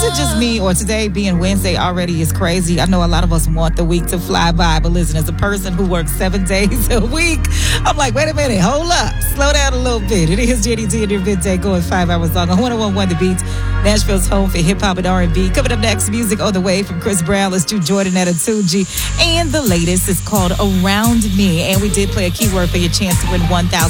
it just me, or today being Wednesday already is crazy? I know a lot of us want the week to fly by, but listen, as a person who works 7 days a week, I'm like, wait a minute, hold up, slow down a little bit. It is JDT and your midday going 5 hours long on 101.1 The Beat, Nashville's home for hip hop and R&B. Coming up next, music on the way from Chris Brown. Let's do Jordan at a 2G, and the latest is called Around Me, and we did play a keyword for your chance to win $1,000.